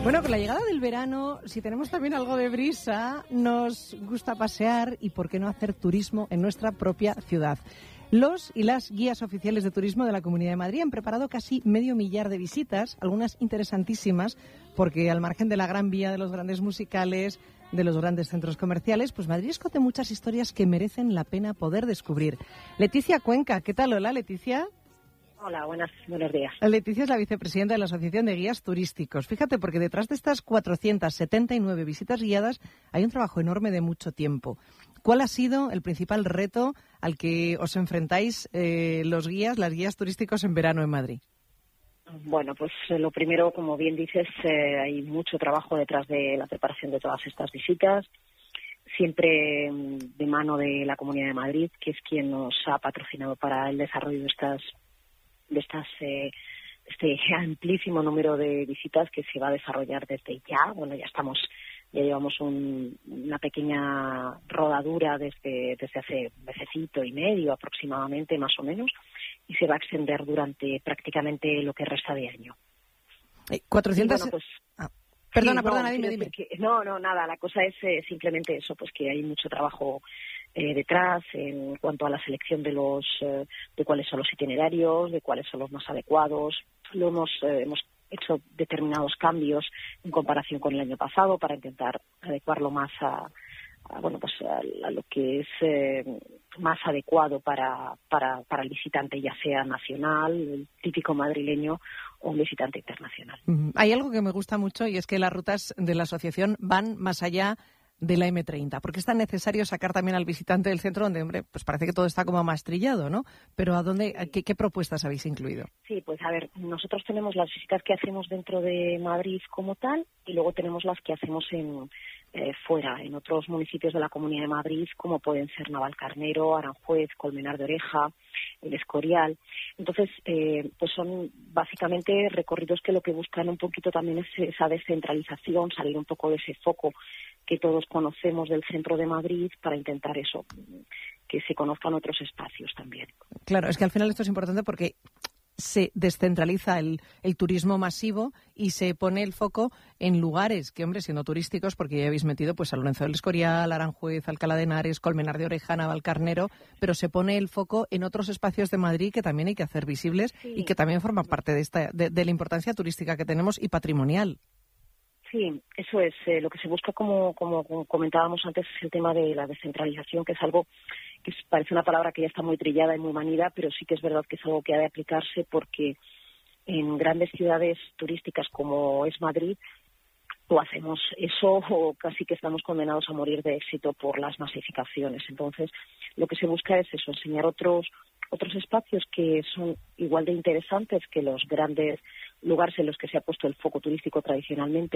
Bueno, con la llegada del verano, si tenemos también algo de brisa, nos gusta pasear y por qué no hacer turismo en nuestra propia ciudad. Los y las guías oficiales de turismo de la Comunidad de Madrid han preparado casi 500.000 de visitas, algunas interesantísimas, porque al margen de la Gran Vía, de los grandes musicales, de los grandes centros comerciales, pues Madrid esconde muchas historias que merecen la pena poder descubrir. Leticia Cuenca, ¿qué tal? Hola, Leticia. Hola, buenos días. Leticia es la vicepresidenta de la Asociación de Guías Turísticos. Fíjate, porque detrás de estas 479 visitas guiadas hay un trabajo enorme de mucho tiempo. ¿Cuál ha sido el principal reto al que os enfrentáis las guías turísticos en verano en Madrid? Bueno, pues lo primero, como bien dices, hay mucho trabajo detrás de la preparación de todas estas visitas, siempre de mano de la Comunidad de Madrid, que es quien nos ha patrocinado para el desarrollo de este amplísimo número de visitas que se va a desarrollar desde ya. Bueno, ya llevamos una pequeña rodadura desde hace un mesecito y medio aproximadamente, más o menos, y se va a extender durante prácticamente lo que resta de año. 400... Bueno, pues, Perdona, dime. No, nada, la cosa es simplemente eso, pues que hay mucho trabajo detrás en cuanto a la selección de cuáles son los itinerarios, de cuáles son los más adecuados. Hemos hecho determinados cambios en comparación con el año pasado para intentar adecuarlo más a lo que es más adecuado para el visitante, ya sea nacional, el típico madrileño, o un visitante internacional. Hay algo que me gusta mucho y es que las rutas de la asociación van más allá de la M30, porque es tan necesario sacar también al visitante del centro donde, hombre, pues parece que todo está como más trillado, ¿no? Pero ¿qué propuestas habéis incluido? Sí, pues a ver, nosotros tenemos las visitas que hacemos dentro de Madrid como tal y luego tenemos las que hacemos fuera, en otros municipios de la Comunidad de Madrid, como pueden ser Navalcarnero, Aranjuez, Colmenar de Oreja, El Escorial. Entonces, pues son básicamente recorridos que lo que buscan un poquito también es esa descentralización, salir un poco de ese foco que todos conocemos del centro de Madrid para intentar eso, que se conozcan otros espacios también. Claro, es que al final esto es importante porque se descentraliza el turismo masivo y se pone el foco en lugares que, hombre, siendo turísticos, porque ya habéis metido pues San Lorenzo del Escorial, Aranjuez, Alcalá de Henares, Colmenar de Oreja, Navalcarnero, pero se pone el foco en otros espacios de Madrid que también hay que hacer visibles, sí, y que también forman parte de la importancia turística que tenemos y patrimonial. Sí, eso es. Lo que se busca, como comentábamos antes, es el tema de la descentralización, que es algo que parece una palabra que ya está muy trillada y muy manida, pero sí que es verdad que es algo que ha de aplicarse porque en grandes ciudades turísticas como es Madrid, o hacemos eso o casi que estamos condenados a morir de éxito por las masificaciones. Entonces, lo que se busca es eso, enseñar otros espacios que son igual de interesantes que los grandes lugares en los que se ha puesto el foco turístico tradicionalmente,